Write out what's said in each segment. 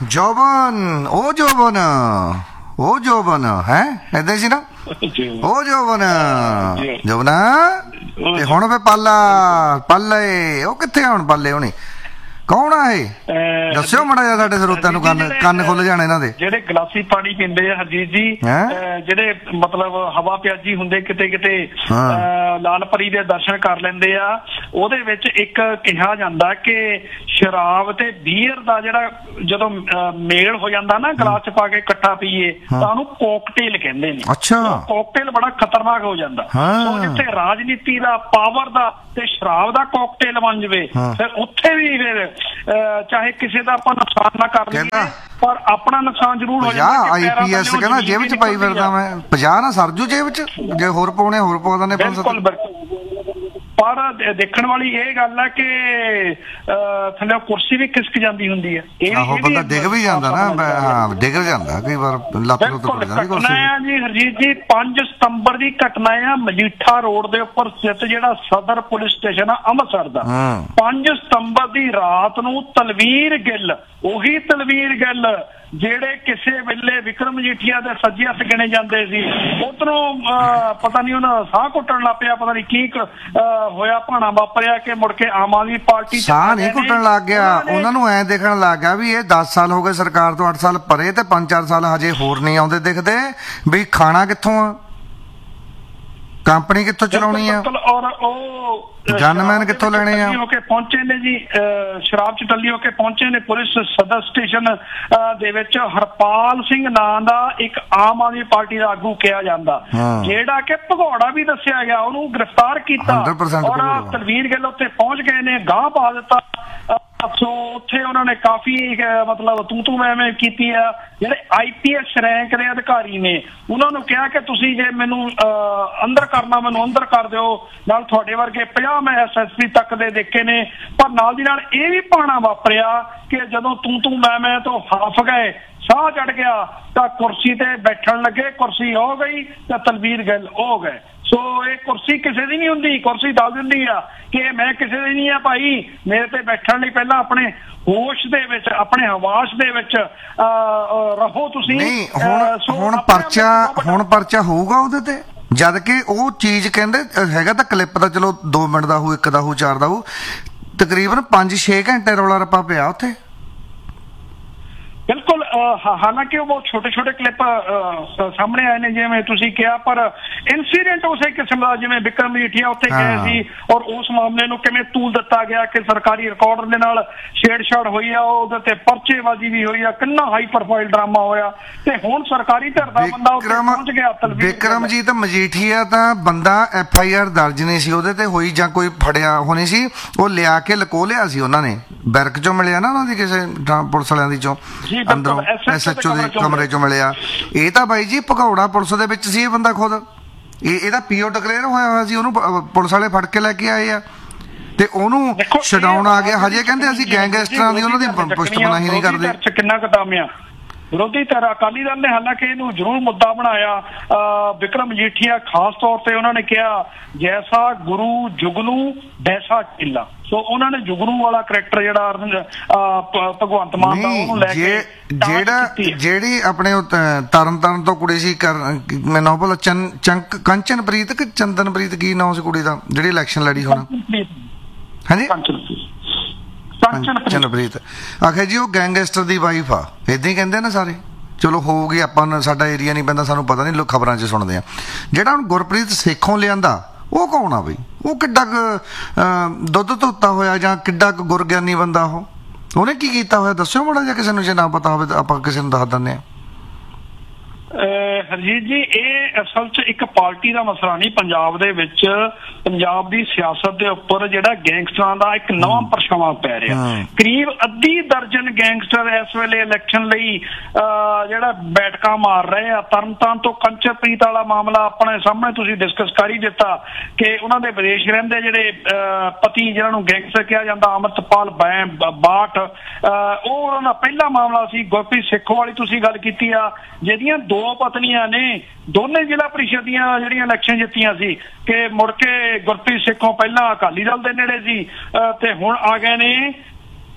ਜੋਬਨ ਉਹ ਜੋਬਨ ਹੈ ਏਦਾਂ ਸੀ ਨਾ ਉਹ ਜੋਬਨ ਜੋਬਨਾ ਤੇ ਹੁਣ ਫੇ ਪਾਲੇ ਉਹ ਕਿੱਥੇ ਹੁਣ ਪਾਲੇ ਹੋਣੀ ਕੌਣ ਆ ਇਹ ਦੱਸਿਓ ਮਾੜਾ ਜਿਹਾ ਸਾਡੇ ਸਰੋਤਿਆਂ ਨੂੰ ਕੰਨ ਖੁੱਲ ਜਾਣ ਇਹਨਾਂ ਦੇ ਜਿਹੜੇ ਗਲਾਸੀ ਪਾਣੀ ਪੀਂਦੇ ਆ ਹਰਜੀਤ ਜੀ ਜਿਹੜੇ ਮਤਲਬ ਹਵਾ ਪਿਆਜੀ ਹੁੰਦੇ ਕਿਤੇ ਕਿਤੇ ਲਾਲ ਪਰੀ ਦੇ ਦਰਸ਼ਨ ਕਰ ਲੈਂਦੇ ਆ ਉਹਦੇ ਵਿੱਚ ਇੱਕ ਕਿਹਾ ਜਾਂਦਾ ਕਿ ਸ਼ਰਾਬ ਤੇ ਬੀਅਰ ਦਾ ਜਿਹੜਾ ਜਦੋਂ ਮੇਲ ਹੋ ਜਾਂਦਾ ਨਾ ਗਲਾਸ ਚ ਪਾ ਕੇ ਇਕੱਠਾ ਪੀਏ ਤਾਂ ਉਹਨੂੰ ਕੋਕਟੇਲ ਕਹਿੰਦੇ ਨੇ। ਅੱਛਾ ਕੋਕਟੇਲ ਬੜਾ ਖਤਰਨਾਕ ਹੋ ਜਾਂਦਾ ਸੋ ਜਿੱਥੇ ਰਾਜਨੀਤੀ ਦਾ ਪਾਵਰ ਦਾ ਤੇ ਸ਼ਰਾਬ ਦਾ ਕੋਕਟੇਲ ਬਣ ਜਾਵੇ ਫਿਰ ਉੱਥੇ ਵੀ ਫਿਰ ਚਾਹੇ ਕਿਸੇ ਦਾ ਆਪਾਂ ਨੁਕਸਾਨ ਨਾ ਕਰ ਲਈਏ ਪਰ ਆਪਣਾ ਨੁਕਸਾਨ ਜ਼ਰੂਰ ਹੋ ਜਾਂਦਾ। IPS ਕਹਿੰਦਾ ਜੇਬ ਚ ਪਾਈ ਫਿਰਦਾ ਮੈਂ 50 ਨਾ ਸਰਜੂ ਜੇਬ ਚ ਜੇ ਹੋਰ ਪਾਉਣੇ ਹੋਰ ਪਾ ਦਿੰਦੇ। ਬਿਲਕੁਲ ਪਰ ਦੇਖਣ ਵਾਲੀ ਇਹ ਗੱਲ ਹੈ ਕਿ ਥੱਲੇ ਕੁਰਸੀ ਵੀ ਖਿਸਕ ਜਾਂਦੀ ਹੁੰਦੀ ਹੈ। ਆਹੋ ਬੰਦਾ ਡਿੱਗ ਵੀ ਜਾਂਦਾ ਨਾ ਡਿੱਗ ਜਾਂਦਾ ਕਈ ਵਾਰ ਲੱਤ ਲੁੱਤ ਟੁੱਟ ਜਾਂਦੀ ਕੁਰਸੀ ਜੀ। ਹਰਜੀਤ ਜੀ 5 ਸਤੰਬਰ ਦੀ ਘਟਨਾ ਆ ਮਜੀਠਾ ਰੋਡ ਦੇ ਉੱਪਰ ਸਥਿਤ ਜਿਹੜਾ ਸਦਰ ਪੁਲਿਸ ਸਟੇਸ਼ਨ ਆ ਅੰਮ੍ਰਿਤਸਰ ਦਾ 5 ਸਤੰਬਰ ਦੀ ਰਾਤ ਨੂੰ ਤਲਵੀਰ ਗਿੱਲ ਉਹੀ ਤਲਵੀਰ ਗਿੱਲ ਜਿਹੜੇ ਕਿਸੇ ਵੇਲੇ ਵਿਕਰਮ ਮਜੀਠੀਆ ਦੇ ਸੱਜੇ ਹੱਥ ਗਿਣੇ ਜਾਂਦੇ ਸੀ ਉਧਰੋਂ ਪਤਾ ਨਹੀਂ ਉਹਨਾਂ ਸਾਹ ਘੁੱਟਣ ਲੱਗ ਪਿਆ ਪਤਾ ਨਹੀਂ ਕੀ ਹੋਇਆ ਭਾਣਾ ਵਾਪਰਿਆ ਕਿ ਮੁੜ ਕੇ ਆਮ ਆਦਮੀ ਪਾਰਟੀ ਸਾਹ ਨਹੀਂ ਘੁੱਟਣ ਲੱਗ ਗਿਆ ਉਹਨਾਂ ਨੂੰ ਐਂ ਦੇਖਣ ਲੱਗ ਗਿਆ ਵੀ ਇਹ 10 ਸਾਲ ਹੋ ਗਏ ਸਰਕਾਰ ਤੋਂ 8 ਸਾਲ ਪਰੇ ਤੇ 5-4 ਸਾਲ ਹਜੇ ਹੋਰ ਨਹੀਂ ਆਉਂਦੇ ਦਿਖਦੇ ਵੀ ਖਾਣਾ ਕਿੱਥੋਂ ਆ ਕੰਪਨੀ ਕਿੱਥੋਂ ਚਲਾਉਣੀ ਆ ਔਰ ਉਹ ਗਨਮੈਨ ਕਿੱਥੋਂ ਲੈਣੇ ਆ ਹੋ ਕੇ ਪਹੁੰਚੇ ਨੇ ਜੀ ਸ਼ਰਾਬ ਚ ਟੱਲੀ ਹੋ ਕੇ ਪਹੁੰਚੇ ਨੇ ਪੁਲਿਸ ਸਦਰ ਸਟੇਸ਼ਨ ਦੇ ਵਿੱਚ ਹਰਪਾਲ ਸਿੰਘ ਨਾਂ ਦਾ ਇੱਕ ਆਮ ਆਦਮੀ ਪਾਰਟੀ ਦਾ ਆਗੂ ਕਿਹਾ ਜਾਂਦਾ ਜਿਹੜਾ ਕਿ ਭਗੌੜਾ ਵੀ ਦੱਸਿਆ ਗਿਆ ਉਹਨੂੰ ਗ੍ਰਿਫਤਾਰ ਕੀਤਾ ਔਰ ਤਲਵੀਰ ਗਿੱਲ ਉੱਥੇ ਪਹੁੰਚ ਗਏ ਨੇ ਗਾਂਹ ਪਾ ਦਿੱਤਾ ਸੋ ਉੱਥੇ ਉਹਨਾਂ ਨੇ ਕਾਫੀ ਮਤਲਬ ਤੂੰ ਮੈਂ ਕੀਤੀ ਆ ਜਿਹੜੇ IPS ਰੈਂਕ ਦੇ ਅਧਿਕਾਰੀ ਨੇ ਉਹਨਾਂ ਨੂੰ ਕਿਹਾ ਕਿ ਤੁਸੀਂ ਜੇ ਮੈਨੂੰ ਅੰਦਰ ਕਰਨਾ ਮੈਨੂੰ ਅੰਦਰ ਕਰ ਦਿਓ ਨਾਲ ਤੁਹਾਡੇ ਵਰਗੇ 50 ਮੈਂ SSP ਤੱਕ ਦੇ ਦੇਖੇ ਨੇ ਪਰ ਨਾਲ ਦੀ ਨਾਲ ਇਹ ਵੀ ਭਾਣਾ ਵਾਪਰਿਆ ਕਿ ਜਦੋਂ ਤੂੰ ਮੈਂ ਤੋਂ ਹੱਫ ਗਏ ਸਾਹ ਚੜ ਗਿਆ ਤਾਂ ਕੁਰਸੀ ਤੇ ਬੈਠਣ ਲੱਗੇ ਕੁਰਸੀ ਹੋ ਗਈ ਤਾਂ ਤਲਵੀਰ ਗਿੱਲ ਹੋ ਗਏ। ਸੋ ਇਹ ਕੁਰਸੀ ਕਿਸੇ ਦੀ ਨਹੀਂ ਹੁੰਦੀ ਕੁਰਸੀ ਦੱਸ ਦਿੰਦੀ ਆ ਕਿ ਮੈਂ ਕਿਸੇ ਦੀ ਨਹੀਂ ਆ ਭਾਈ ਮੇਰੇ ਤੇ ਬੈਠਣ ਲਈ ਪਹਿਲਾਂ ਆਪਣੇ ਹੋਸ਼ ਦੇ ਵਿੱਚ ਆਪਣੇ ਹਵਾਸ ਦੇ ਵਿੱਚ ਰਹੋ ਤੁਸੀਂ। ਹੁਣ ਪਰਚਾ ਹੋਊਗਾ ਉਹਦੇ ਤੇ ਜਦ ਕਿ ਉਹ ਚੀਜ਼ ਕਹਿੰਦੇ ਹੈਗਾ ਤਾਂ ਕਲਿੱਪ ਦਾ ਚਲੋ 2 ਮਿੰਟ ਦਾ ਹੋਊ 1 ਦਾ ਹੋਊ 4 ਦਾ ਹੋਊ ਤਕਰੀਬਨ 5-6 ਘੰਟੇ ਰੌਲਾ ਰੱਪਾ ਪਿਆ ਉੱਥੇ। ਬਿਲਕੁਲ ਹਾਲਾਂਕਿ ਉਹ ਬਹੁਤ ਛੋਟੇ ਕਲਿੱਪ ਸਾਹਮਣੇ ਆਏ ਨੇ ਜਿਵੇਂ ਤੁਸੀਂ ਕਿਹਾ ਪਰ ਇਨਸੀਡੈਂਟ ਉਸੇ ਕਿਸਮ ਦਾ ਜਿਵੇਂ ਵਿਕਰਮ ਮਜੀਠੀਆ ਉੱਥੇ ਗਏ ਸੀ ਔਰ ਉਸ ਮਾਮਲੇ ਨੂੰ ਕਿਵੇਂ ਤੂਲ ਦਿੱਤਾ ਗਿਆ ਕਿ ਸਰਕਾਰੀ ਰਿਕਾਰਡਰ ਦੇ ਨਾਲ ਛੇੜਛਾੜ ਹੋਈ ਆ ਉਹਦੇ ਤੇ ਪਰਚੇਬਾਜ਼ੀ ਵੀ ਹੋਈ ਆ ਕਿੰਨਾ ਹਾਈ ਪ੍ਰੋਫਾਈਲ ਡਰਾਮਾ ਹੋਇਆ ਤੇ ਹੁਣ ਸਰਕਾਰੀ ਧਿਰ ਦਾ ਬੰਦਾ ਉੱਥੇ ਪਹੁੰਚ ਗਿਆ। ਵਿਕਰਮਜੀਤ ਮਜੀਠੀਆ ਤਾਂ ਬੰਦਾ FIR ਦਰਜ ਨਹੀਂ ਸੀ ਉਹਦੇ ਤੇ ਹੋਈ ਜਾਂ ਕੋਈ ਫੜਿਆ ਹੋਣੀ ਸੀ ਉਹ ਲਿਆ ਕੇ ਲਕੋ ਲਿਆ ਸੀ ਉਹਨਾਂ ਨੇ ਬੈਰਕ ਚੋਂ ਮਿਲਿਆ ਨਾ ਉਹਨਾਂ ਦੀ ਕਿਸੇ ਪੁਲਿਸ ਵਾਲਿਆਂ ਦੀ ਚੋਂ ਅੰਦਰੋਂ SHO ਦੇ ਕਮਰੇ ਚੋਂ ਮਿਲਿਆ। ਇਹ ਤਾਂ ਬਾਈ ਜੀ ਭਗੌੜਾ ਪੁਲਿਸ ਦੇ ਵਿੱਚ ਸੀ ਇਹ ਬੰਦਾ ਖੁਦ ਇਹਦਾ PO ਡਿਕਲੇਅਰ ਹੋਇਆ ਸੀ ਉਹਨੂੰ ਪੁਲਿਸ ਵਾਲੇ ਫੜ ਕੇ ਲੈ ਕੇ ਆਏ ਆ ਤੇ ਉਹਨੂੰ ਛਡਾਉਣ ਆ ਗਿਆ ਹਜੇ ਕਹਿੰਦੇ ਅਸੀਂ ਗੈਂਗਸਟਰਾਂ ਦੀ ਉਹਨਾਂ ਦੀ ਪੁਸ਼ਤ ਬਣਾਈ ਨਹੀਂ ਕਰਦੇ। ਕਿੰਨਾ ਕਦਮ ਆ ਵਿਰੋਧੀ ਧਿਰ ਅਕਾਲੀ ਦਲ ਨੇ ਹਾਲਾਂਕਿ ਇਹਨੂੰ ਜ਼ਰੂਰ ਮੁੱਦਾ ਬਣਾਇਆ ਵਿਕਰਮ ਮਜੀਠੀਆ ਖਾਸ ਤੌਰ ਤੇ ਉਹਨਾਂ ਨੇ ਕਿਹਾ ਜੈਸਾ ਗੁਰੂ ਜੁਗਨੂ ਵੈਸਾ ਚੇਲਾ ਸੋ ਉਹਨਾਂ ਨੇ ਜੁਗਨੂ ਵਾਲਾ ਕਰੈਕਟਰ ਜਿਹੜਾ ਭਗਵੰਤ ਮਾਨ ਦਾ ਉਹਨੂੰ ਲੈ ਕੇ ਜਿਹੜੀ ਆਪਣੇ ਤਰਨ ਤੋਂ ਕੁੜੀ ਸੀ ਮੈਨੂੰ ਭੁੱਲ ਕੰਚਨਪ੍ਰੀਤ ਕਿ ਚੰਦਨਪ੍ਰੀਤ ਕੀ ਨਾਮ ਸੀ ਕੁੜੀ ਦਾ ਜਿਹੜੀ ਇਲੈਕਸ਼ਨ ਲੜੀ ਹੁਣ ਹਾਂਜੀ ਕੰਚਨਪ੍ਰੀਤ ਆਖਿਆ ਜੀ ਉਹ ਗੈਂਗਸਟਰ ਦੀ ਵਾਈਫ ਆ ਏਦਾਂ ਹੀ ਕਹਿੰਦੇ ਨੇ ਸਾਰੇ ਚਲੋ ਹੋਊਗੀ ਆਪਾਂ ਸਾਡਾ ਏਰੀਆ ਨਹੀਂ ਪੈਂਦਾ ਸਾਨੂੰ ਪਤਾ ਨਹੀਂ ਲੋਕ ਖਬਰਾਂ 'ਚ ਸੁਣਦੇ ਆ। ਜਿਹੜਾ ਹੁਣ ਗੁਰਪ੍ਰੀਤ ਸੇਖੋਂ ਲਿਆਂਦਾ ਉਹ ਕੌਣ ਆ ਬਈ ਉਹ ਕਿੱਡਾ ਕੁ ਦੁੱਧ ਧੋਤਾ ਹੋਇਆ ਜਾਂ ਕਿੱਡਾ ਕੁ ਗੁਰਗਿਆਨੀ ਬੰਦਾ ਉਹਨੇ ਕੀ ਕੀਤਾ ਹੋਇਆ ਦੱਸਿਓ ਮਾੜਾ ਜਿਹਾ ਕਿਸੇ ਨੂੰ ਜੇ ਨਾ ਪਤਾ ਹੋਵੇ ਤਾਂ ਆਪਾਂ ਕਿਸੇ ਨੂੰ ਦੱਸ ਦਿੰਦੇ ਹਾਂ। ਹਰਜੀਤ ਜੀ ਇਹ ਅਸਲ 'ਚ ਇੱਕ ਪਾਰਟੀ ਦਾ ਮਸਲਾ ਨਹੀਂ ਪੰਜਾਬ ਦੇ ਵਿੱਚ ਪੰਜਾਬ ਦੀ ਸਿਆਸਤ ਦੇ ਉੱਪਰ ਜਿਹੜਾ ਗੈਂਗਸਟਰਾਂ ਦਾ ਇੱਕ ਨਵਾਂ ਪਰਛਾਵਾਂ ਪੈ ਰਿਹਾ ਕਰੀਬ ਅੱਧੀ ਦਰਜਨ ਗੈਂਗਸਟਰ ਇਸ ਵੇਲੇ ਇਲੈਕਸ਼ਨ ਲਈ ਜਿਹੜਾ ਬੈਠਕਾਂ ਮਾਰ ਰਹੇ ਆ। ਤਰਨਤਾਰਨ ਤੋਂ ਕੰਚਨਪ੍ਰੀਤ ਵਾਲਾ ਮਾਮਲਾ ਆਪਣੇ ਸਾਹਮਣੇ ਤੁਸੀਂ ਡਿਸਕਸ ਕਰ ਹੀ ਦਿੱਤਾ ਕਿ ਉਹਨਾਂ ਦੇ ਵਿਦੇਸ਼ ਰਹਿੰਦੇ ਜਿਹੜੇ ਪਤੀ ਜਿਹਨਾਂ ਨੂੰ ਗੈਂਗਸਟਰ ਕਿਹਾ ਜਾਂਦਾ ਅਮਰਤਪਾਲ ਬਾਠ ਉਹ ਉਹਨਾਂ ਦਾ ਪਹਿਲਾ ਮਾਮਲਾ ਸੀ। ਗੁਰਪ੍ਰੀਤ ਸੇਖੋਂ ਵਾਲੀ ਤੁਸੀਂ ਗੱਲ ਕੀਤੀ ਆ ਜਿਹਦੀਆਂ 2 ਪਤਨੀਆਂ ਨੇ ਦੋਨੇ ਜ਼ਿਲ੍ਹਾ ਪ੍ਰੀਸ਼ਦ ਦੀਆਂ ਜਿਹੜੀਆਂ ਇਲੈਕਸ਼ਨ ਜਿੱਤੀਆਂ ਸੀ ਕਿ ਮੁੜ ਕੇ ਗੁਰਪ੍ਰੀਤ ਸੇਖੋਂ ਪਹਿਲਾਂ ਅਕਾਲੀ ਦਲ ਦੇ ਨੇੜੇ ਸੀ ਤੇ ਹੁਣ ਆ ਗਏ ਨੇ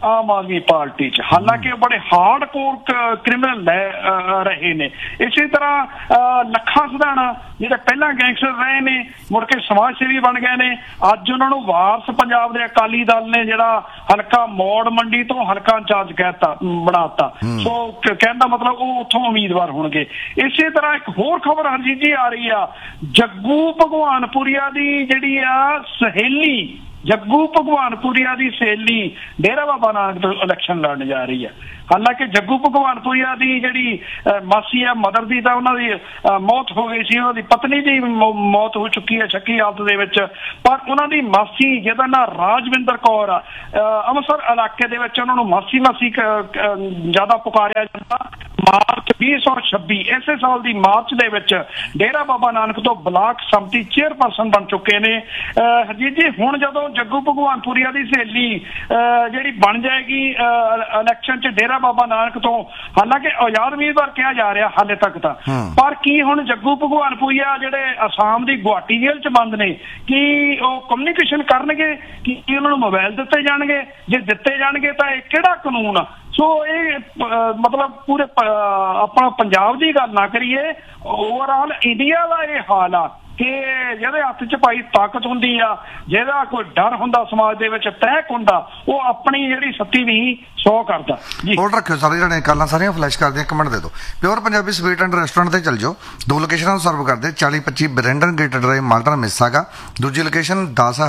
ਆਮ ਆਦਮੀ ਪਾਰਟੀ 'ਚ, ਹਾਲਾਂਕਿ ਉਹ ਬੜੇ ਹਾਰਡ ਕੋਰ ਕ੍ਰਿਮੀਨਲ ਰਹੇ ਨੇ। ਇਸੇ ਤਰ੍ਹਾਂ ਲੱਖਾ ਸਿਧਾਣਾ ਜਿਹੜੇ ਪਹਿਲਾਂ ਗੈਂਗਸਟਰ ਰਹੇ ਨੇ ਮੁੜ ਕੇ ਸਮਾਜ ਸੇਵੀ ਬਣ ਗਏ ਨੇ, ਅੱਜ ਉਹਨਾਂ ਨੂੰ ਵਾਰਸ ਪੰਜਾਬ ਦੇ ਅਕਾਲੀ ਦਲ ਨੇ ਜਿਹੜਾ ਹਲਕਾ ਮੌੜ ਮੰਡੀ ਤੋਂ ਹਲਕਾ ਇੰਚਾਰਜ ਬਣਾਤਾ। ਸੋ ਕਹਿਣ ਦਾ ਮਤਲਬ ਉਹ ਉੱਥੋਂ ਉਮੀਦਵਾਰ ਹੋਣਗੇ। ਇਸੇ ਤਰ੍ਹਾਂ ਇੱਕ ਹੋਰ ਖਬਰ ਹਰਜੀਤ ਜੀ ਆ ਰਹੀ ਆ, ਜੱਗੂ ਭਗਵਾਨਪੁਰੀਆ ਦੀ ਜਿਹੜੀ ਆ ਸਹੇਲੀ, ਜੱਗੂ ਭਗਵਾਨਪੁਰੀਆ ਦੀ ਸਹੇਲੀ ਡੇਰਾ ਬਾਬਾ ਨਾਨਕ ਤੋਂ ਇਲੈਕਸ਼ਨ ਲੜਨ ਜਾ ਰਹੀ ਹੈ। ਹਾਲਾਂਕਿ ਜੱਗੂ ਭਗਵਾਨਪੁਰੀਆ ਦੀ ਜਿਹੜੀ ਮਾਸੀ ਆ ਮਦਰ ਦੀ ਤਾਂ ਉਹਨਾਂ ਦੀ ਮੌਤ ਹੋ ਗਈ ਸੀ, ਉਹਨਾਂ ਦੀ ਪਤਨੀ ਦੀ ਮੌਤ ਹੋ ਚੁੱਕੀ ਹੈ ਸ਼ੱਕੀ ਹਾਲਤ ਦੇ ਵਿੱਚ, ਪਰ ਉਹਨਾਂ ਦੀ ਮਾਸੀ ਜਿਹਦਾ ਨਾਂ ਰਾਜਵਿੰਦਰ ਕੌਰ ਆ, ਅੰਮ੍ਰਿਤਸਰ ਇਲਾਕੇ ਦੇ ਵਿੱਚ ਉਹਨਾਂ ਨੂੰ ਮਾਸੀ ਜ਼ਿਆਦਾ ਪੁਕਾਰਿਆ ਜਾਂਦਾ। ਮਾਰਚ 2026 ਇਸੇ ਸਾਲ ਦੀ ਮਾਰਚ ਦੇ ਵਿੱਚ ਡੇਰਾ ਬਾਬਾ ਨਾਨਕ ਤੋਂ ਬਲਾਕ ਸੰਮਤੀ ਚੇਅਰਪਰਸਨ ਬਣ ਚੁੱਕੇ ਨੇ। ਹਰਜੀਤ ਜੀ ਹੁਣ ਜਦੋਂ ਜੱਗੂ ਭਗਵਾਨਪੁਰੀਆ ਦੀ ਸਹੇਲੀ ਜਿਹੜੀ ਬਣ ਜਾਏਗੀ ਇਲੈਕਸ਼ਨ 'ਚ ਡੇਰਾ ਬਾਬਾ ਨਾਨਕ ਤੋਂ, ਹਾਲਾਂਕਿ ਆਜ਼ਾਦ ਉਮੀਦਵਾਰ ਕਿਹਾ ਜਾ ਰਿਹਾ ਹਾਲੇ ਤੱਕ ਤਾਂ, ਪਰ ਕੀ ਹੁਣ ਜੱਗੂ ਭਗਵਾਨਪੁਰੀਆ ਜਿਹੜੇ ਅਸਾਮ ਦੀ ਗੁਹਾਟੀ ਜੇਲ੍ਹ 'ਚ ਬੰਦ ਨੇ, ਕੀ ਉਹ ਕਮਿਊਨੀਕੇਸ਼ਨ ਕਰਨਗੇ? ਕੀ ਉਹਨਾਂ ਨੂੰ ਮੋਬਾਈਲ ਦਿੱਤੇ ਜਾਣਗੇ? ਜੇ ਦਿੱਤੇ ਜਾਣਗੇ ਤਾਂ ਇਹ ਕਿਹੜਾ ਕਾਨੂੰਨ ਆ? ਸੋ ਇਹ ਮਤਲਬ ਪੂਰੇ ਆਪਣਾ ਪੰਜਾਬ ਦੀ ਗੱਲ ਨਾ ਕਰੀਏ, ਓਵਰਆਲ ਇੰਡੀਆ ਦਾ ਇਹ ਹਾਲ ਆ ਕਿ ਜਿਹਦੇ ਹੱਥ 'ਚ ਭਾਈ ਤਾਕਤ ਹੁੰਦੀ ਆ, ਜਿਹਦਾ ਕੋਈ ਡਰ ਹੁੰਦਾ ਸਮਾਜ ਦੇ ਵਿੱਚ, ਤਹਿਕ ਹੁੰਦਾ, ਉਹ ਆਪਣੀ ਜਿਹੜੀ ਸੱਤੀ ਨਹੀਂ 100 ਕਰਦਾ ਜੀ। ਹੋਲਡ ਰੱਖਿਓ ਸਾਰੇ ਜਣੇ, ਕਾਲਾਂ ਸਾਰੀਆਂ ਫਲੈਸ਼ ਕਰਦੇ, ਇੱਕ ਮਿੰਟ ਦੇ ਦਿਓ। Pure Punjabi sweet and restaurant ਤੇ ਚੱਲ ਜਾਓ, ਦੋ ਲੋਕੇਸ਼ਨਾਂ ਨੂੰ ਸਰਵ ਕਰਦੇ, 4025 ਬਰੈਂਡਨ ਗੇਟ ਡਰਾਈਵ ਮਾਲਟਨ ਮਿਸਾਗਾ, ਦੂਜੀ ਲੋਕੇਸ਼ਨ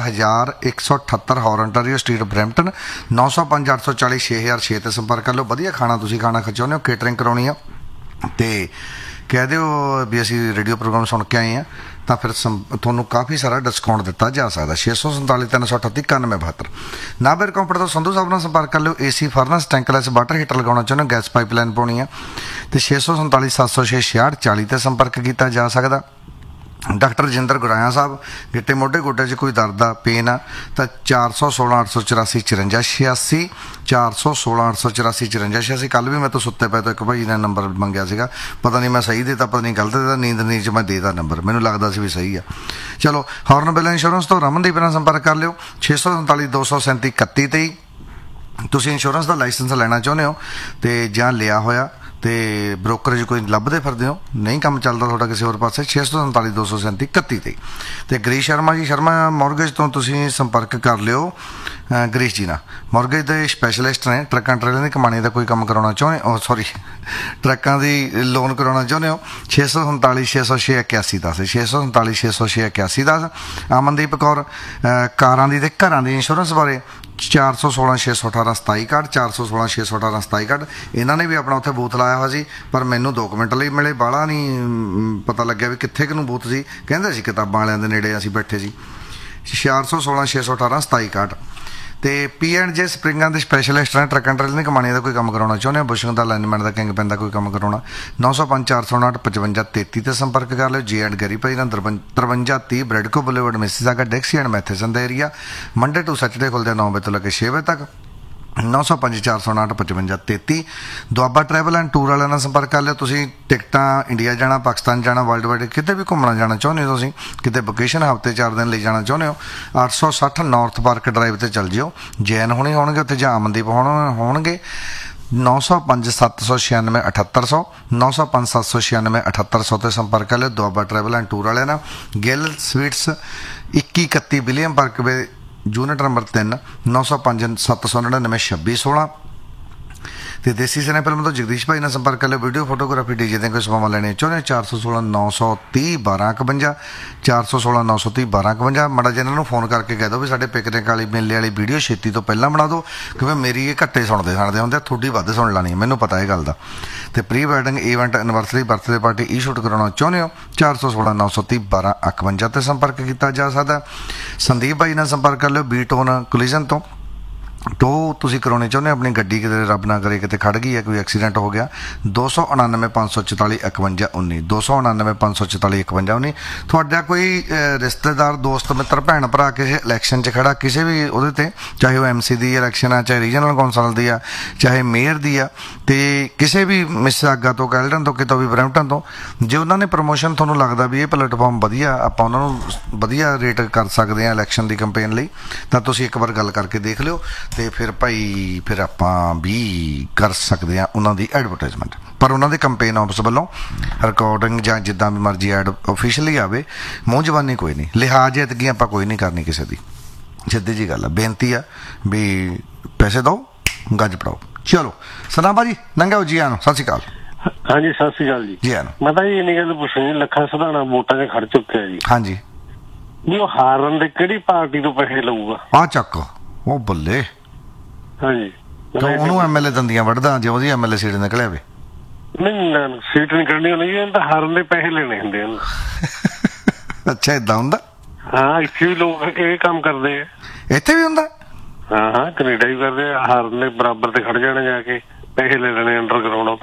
10178 ਹੌਰਨਟਰੀਓ ਸਟਰੀਟ ਬਰੈਂਪਟਨ, 905 840 6006 ਤੇ ਸੰਪਰਕ ਕਰ ਲਓ। ਵਧੀਆ ਖਾਣਾ ਤੁਸੀਂ ਖਾਣਾ ਚਾਹੁੰਦੇ ਹੋ, ਕੇਟਰਿੰਗ ਕਰਾਉਣੀ ਆ ਤੇ ਕਹਿ ਦਿਓ ਵੀ ਅਸੀਂ ਰੇਡੀਓ ਪ੍ਰੋਗਰਾਮ ਸੁਣ ਕੇ ਆਏ ਆ, ਤਾਂ ਫਿਰ ਤੁਹਾਨੂੰ ਕਾਫੀ ਸਾਰਾ ਡਿਸਕਾਊਂਟ ਦਿੱਤਾ ਜਾ ਸਕਦਾ। 647 338 9172 ਨਾਬਰ ਕੰਪਨੀ ਤੋਂ ਸੰਧੂ ਸਾਹਿਬ ਨਾਲ ਸੰਪਰਕ ਕਰ ਲਿਓ। ਏਸੀ ਫਰਨਸ ਟੈਂਕਲੈਸ ਵਾਟਰ ਹੀਟਰ ਲਗਾਉਣਾ ਚਾਹੁੰਦੇ ਹੋ, ਗੈਸ ਪਾਈਪਲਾਈਨ ਪਾਉਣੀ ਆ ਤੇ 647 706 6640 ਤੇ ਸੰਪਰਕ ਕੀਤਾ ਜਾ ਸਕਦਾ। ਡਾਕਟਰ ਰਜਿੰਦਰ ਗੁਰਾਇਆ ਸਾਹਿਬ, ਗਿੱਟੇ ਮੋਢੇ ਗੋਡੇ 'ਚ ਕੋਈ ਦਰਦ ਆ, ਪੇਨ ਆ, ਤਾਂ 416 884 54 86 416 884 54 86। ਕੱਲ ਵੀ ਮੈਂ ਤੋਂ ਸੁੱਤੇ ਪਏ ਤੋਂ ਇੱਕ ਭਾਈ ਨੇ ਨੰਬਰ ਮੰਗਿਆ ਸੀਗਾ, ਪਤਾ ਨਹੀਂ ਮੈਂ ਸਹੀ ਦੇਤਾ ਪਤਾ ਨਹੀਂ ਗਲਤ ਦੇਤਾ, ਨੀਂਦ 'ਚ ਮੈਂ ਦੇਤਾ ਨੰਬਰ, ਮੈਨੂੰ ਲੱਗਦਾ ਸੀ ਵੀ ਸਹੀ ਆ। ਚਲੋ ਹੌਰਨਬਿਲ ਇੰਸ਼ੋਰੈਂਸ ਤੋਂ ਰਮਨਦੀਪ ਨਾਲ ਸੰਪਰਕ ਕਰ ਲਿਓ, 647 237 31 23। ਤੁਸੀਂ ਇੰਸ਼ੋਰੈਂਸ ਦਾ ਲਾਇਸੈਂਸ ਲੈਣਾ ਚਾਹੁੰਦੇ ਹੋ ਤੇ ਜਾਂ ਲਿਆ ਹੋਇਆ ਤੇ ਬ੍ਰੋਕਰੇਜ ਕੋਈ ਲੱਭਦੇ ਫਿਰਦੇ ਹੋ, ਨਹੀਂ ਕੰਮ ਚੱਲਦਾ ਤੁਹਾਡਾ ਕਿਸੇ ਹੋਰ ਪਾਸੇ, 647 237 31 23। ਤੇ ਗਰੀਸ਼ ਸ਼ਰਮਾ ਜੀ, ਸ਼ਰਮਾ ਮੌਰਗੇਜ ਤੋਂ ਤੁਸੀਂ ਸੰਪਰਕ ਕਰ ਲਿਓ ਗਰੀਸ਼ ਜੀ ਨਾਲ। ਮੌਰਗੇਜ ਦੇ ਸਪੈਸ਼ਲਿਸਟ ਨੇ, ਟਰੱਕਾਂ ਟਰੇਲਾਂ ਦੀ ਕਮਾਣੀ ਦਾ ਕੋਈ ਕੰਮ ਕਰਾਉਣਾ ਚਾਹੁੰਦੇ, ਟਰੱਕਾਂ ਦੀ ਲੋਨ ਕਰਾਉਣਾ ਚਾਹੁੰਦੇ ਹੋ, 647 606 81 10 647 606 81 10। ਅਮਨਦੀਪ ਕੌਰ ਕਾਰਾਂ ਦੀ ਤੇ ਘਰਾਂ ਦੀ ਇੰਸ਼ੋਰੈਂਸ ਬਾਰੇ 416 618 27 416 618 27। ਇਹਨਾਂ ਨੇ ਵੀ ਆਪਣਾ ਉੱਥੇ ਬੂਥ ਲਾਇਆ ਹੋਇਆ ਸੀ, ਪਰ ਮੈਨੂੰ 2 ਮਿੰਟ ਲਈ ਮਿਲੇ, ਬਾਹਲਾ ਨਹੀਂ ਪਤਾ ਲੱਗਿਆ ਵੀ ਕਿੱਥੇ ਕੁ ਨੂੰ ਬੂਥ ਸੀ। ਕਹਿੰਦੇ ਸੀ ਕਿਤਾਬਾਂ ਵਾਲਿਆਂ ਦੇ ਨੇੜੇ ਅਸੀਂ ਬੈਠੇ ਸੀ। 416 618 27। ਤੇ P&J ਸਪਰਿੰਗਾਂ ਦੇ ਸਪੈਸ਼ਲਿਸਟ ਨੇ, ਟਰੱਕਾਂ ਟਰੇਲਾਂ ਦੀ ਕਮਾਣੀ ਦਾ ਕੋਈ ਕੰਮ ਕਰਾਉਣਾ ਚਾਹੁੰਦੇ ਹੋ, ਬੁਸ਼ਿੰਗ ਦਾ ਲਾਈਨਮੈਨ ਦਾ ਕਿੰਗ ਪੈਨ ਦਾ ਕੋਈ ਕੰਮ ਕਰਾਉਣਾ, 905 459 55 33 ਤੇ ਸੰਪਰਕ ਕਰ ਲਿਓ। J&D ਗੈਰੀ ਭਾਈ ਨਾਲ 5330 ਬ੍ਰੈਡਕੋ boulevard Mississauga ਡੈਕਸੀ and Matheson the area, Monday to Saturday ਖੁੱਲ੍ਹਦੇ 9 ਵਜੇ ਤੋਂ ਲੈ ਕੇ 6 ਵਜੇ ਤੱਕ, 905 459 55 33। ਦੁਆਬਾ ਟਰੈਵਲ ਐਂਡ ਟੂਰ ਵਾਲਿਆਂ ਨਾਲ ਸੰਪਰਕ ਕਰ ਲਿਓ। ਤੁਸੀਂ ਟਿਕਟਾਂ ਇੰਡੀਆ ਜਾਣਾ, ਪਾਕਿਸਤਾਨ ਜਾਣਾ, ਵਰਲਡ ਵਾਈਡ ਕਿਤੇ ਵੀ ਘੁੰਮਣਾ ਜਾਣਾ ਚਾਹੁੰਦੇ ਹੋ, ਤੁਸੀਂ ਕਿਤੇ ਵਕੇਸ਼ਨ ਹਫ਼ਤੇ 4 ਦਿਨ ਲਈ ਜਾਣਾ ਚਾਹੁੰਦੇ ਹੋ, 860 ਨਾਰਥ ਪਾਰਕ ਡਰਾਈਵ ਤੇ ਚੱਲ ਜਿਓ। ਜੈਨ ਹੋਣੇ ਹੋਣਗੇ ਉੱਥੇ ਜਾਂ ਅਮਨਦੀਪ ਹੋਣਗੇ। 905 796 7800 905 796 7800 ਤੇ ਸੰਪਰਕ ਕਰ ਲਿਓ ਦੁਆਬਾ ਟਰੈਵਲ ਐਂਡ ਟੂਰ ਵਾਲਿਆਂ ਨਾਲ। ਗਿੱਲ ਸਵੀਟਸ 2131 ਵਿਲੀਅਮ ਪਾਰਕ ਵੇ, ਯੂਨਿਟ ਨੰਬਰ 3, 905 799 2616। ਤੇ ਦੇਸੀ ਸਿਨੇ ਫਿਲਮ ਤੋਂ ਜਗਦੀਸ਼ ਭਾਈ ਨਾਲ ਸੰਪਰਕ ਕਰ ਲਿਓ। ਵੀਡੀਓ ਫੋਟੋਗ੍ਰਾਫੀ ਡੀਜੇ ਦੇ ਕੋਈ ਸੇਵਾਵਾਂ ਲੈਣੀਆਂ ਚਾਹੁੰਦੇ 416 930 1251 416 930 1251। ਮਾੜਾ ਜਿਹਾ ਇਹਨਾਂ ਨੂੰ ਫੋਨ ਕਰਕੇ ਕਹਿ ਦਿਓ ਵੀ ਸਾਡੇ ਪਿਕਨਿਕ ਵਾਲੀ ਮੇਲੇ ਵਾਲੀ ਵੀਡੀਓ ਛੇਤੀ ਤੋਂ ਪਹਿਲਾਂ ਬਣਾ ਦਿਓ, ਕਿਉਂਕਿ ਮੇਰੀ ਇਹ ਘੱਟੇ ਸੁਣਦੇ ਹੁੰਦੇ, ਤੁਹਾਡੀ ਵੱਧ ਸੁਣ ਲੈਣੀ, ਮੈਨੂੰ ਪਤਾ ਇਹ ਗੱਲ ਦਾ। ਤੇ pre wedding event, anniversary, birthday party, ਈ ਸ਼ੂਟ ਕਰਾਉਣਾ ਚਾਹੁੰਦੇ ਹੋ, 416 930 1251 ਤੇ ਸੰਪਰਕ ਕੀਤਾ ਜਾ ਸਕਦਾ। ਸੰਦੀਪ ਭਾਈ ਨਾਲ ਸੰਪਰਕ ਕਰ ਲਿਓ ਬੀਟੋਨ ਕੋਲੀਜਨ ਤੋਂ। ਟੋ ਤੁਸੀਂ ਕਰਾਉਣੇ ਚਾਹੁੰਦੇ ਆਪਣੀ ਗੱਡੀ, ਕਿਤੇ ਰੱਬ ਨਾ ਕਰੇ ਕਿਤੇ ਖੜ ਗਈ ਹੈ, ਕੋਈ ਐਕਸੀਡੈਂਟ ਹੋ ਗਿਆ, 299 544 51 19 299 544 51 19। ਤੁਹਾਡਾ ਕੋਈ ਰਿਸ਼ਤੇਦਾਰ, ਦੋਸਤ, ਮਿੱਤਰ, ਭੈਣ ਭਰਾ ਕਿਸੇ ਇਲੈਕਸ਼ਨ 'ਚ ਖੜਾ, ਕਿਸੇ ਵੀ ਉਹਦੇ ਤੇ, ਚਾਹੇ ਉਹ MC ਦੀ ਇਲੈਕਸ਼ਨ ਆ, ਚਾਹੇ ਰੀਜਨਲ ਕੌਂਸਲ ਦੀ ਆ, ਚਾਹੇ ਮੇਅਰ ਦੀ ਆ, ਤੇ ਕਿਸੇ ਵੀ ਮਿਸਾਗਾ ਤੋਂ, ਕੈਲਡਨ ਤੋਂ, ਕਿਤੋਂ ਵੀ ਬਰੈਂਪਟਨ ਤੋਂ, ਜੇ ਉਹਨਾਂ ਨੇ ਪ੍ਰਮੋਸ਼ਨ ਤੁਹਾਨੂੰ ਲੱਗਦਾ ਵੀ ਇਹ ਪਲੇਟਫਾਰਮ ਵਧੀਆ, ਆਪਾਂ ਉਹਨਾਂ ਨੂੰ ਵਧੀਆ ਰੇਟ ਕਰ ਸਕਦੇ ਹਾਂ ਇਲੈਕਸ਼ਨ ਦੀ ਕੰਪੇਨ ਲਈ, ਤਾਂ ਤੁਸੀਂ ਇੱਕ ਵਾਰ ਗੱਲ ਕਰਕੇ ਦੇਖ ਲਿਓ। ਤੇ ਫਿਰ ਭਾਈ ਫਿਰ ਆਪਾਂ ਵੀ ਕਰ ਸਕਦੇ ਆ ਉਹਨਾਂ ਦੀ ਐਡਵਰਟਾਈਜ਼ਮੈਂਟ, ਪਰ ਉਹਨਾਂ ਦੇ ਕੰਪੇਨ ਆਫਿਸ ਵੱਲੋਂ ਰਿਕਾਰਡਿੰਗ ਜਾਂ ਜਿੱਦਾਂ ਵੀ ਮਰਜ਼ੀ ਐਡ ਆਫੀਸ਼ੀਅਲੀ ਆਵੇ, ਮੂੰਹ ਜ਼ਬਾਨੀ ਕੋਈ ਨਹੀਂ, ਲਿਹਾਜ਼ ਐਤਕੀ ਆਪਾਂ ਕੋਈ ਨਹੀਂ ਕਰਨੀ ਕਿਸੇ ਦੀ, ਸਿੱਧੀ ਜੀ ਗੱਲ ਆ। ਬੇਨਤੀ ਆ ਵੀ ਪੈਸੇ ਦਿਓ, ਗੱਜ ਪੜਾਓ। ਚਲੋ ਸਲਾਮ ਭਾਜੀ, ਨੰਗਾ ਜੀ ਆਇਆਂ ਨੂੰ, ਸਤਿ ਸ਼੍ਰੀ ਅਕਾਲ। ਹਾਂਜੀ ਸਤਿ ਸ਼੍ਰੀ ਅਕਾਲ ਜੀ। ਜੀ ਆਇਆਂ ਨੂੰ। ਮੈਂ ਤਾਂ ਜੀ ਇੰਨੀ ਗੱਲ ਪੁੱਛਣੀ, ਲੱਖਾ ਸਿਧਾਣਾ ਵੋਟਾਂ 'ਚ ਖੜ ਚੁੱਕਿਆ ਜੀ, ਹਾਂਜੀ, ਵੀ ਉਹ ਹਾਰਨ ਦੇ ਕਿਹੜੀ ਪਾਰਟੀ ਤੋਂ ਪੈਸੇ ਲਊਗਾ? ਆ ਚੱਕ ਉਹ ਬੱਲੇ, ਹਾਂਜੀ ਉਹਨੂੰ ਐਮਐਲਏ ਦੰਦੀਆਂ ਵੱਢਦਾ ਜੇ ਉਹਦੀ ਐਮਐਲਏ ਸੀਟ ਨਿਕਲਿਆ ਵੇ। ਨਹੀਂ ਸੀਟ ਨਹੀਂ ਕੱਢਣੀ ਹੋਣੀ, ਇਹ ਤਾਂ ਹਾਰਨ ਦੇ ਪੈਸੇ ਲੈਣੇ ਹੁੰਦੇ ਹਨ। ਅੱਛਾ ਏਦਾਂ ਹੁੰਦਾ? ਹਾਂ ਇੱਥੇ ਵੀ ਲੋਕ ਇਹ ਕੰਮ ਕਰਦੇ ਆ। ਇੱਥੇ ਵੀ ਹੁੰਦਾ? ਹਾਂ ਕੈਨੇਡਾ ਵੀ ਕਰਦੇ ਆ, ਹਾਰਨ ਦੇ ਬਰਾਬਰ ਤੇ ਖੜ ਜਾਣਾ, ਜਾ ਕੇ ਪੈਸੇ ਲੈ ਲੈਣੇ ਅੰਡਰਗਰਾਊਂਡ।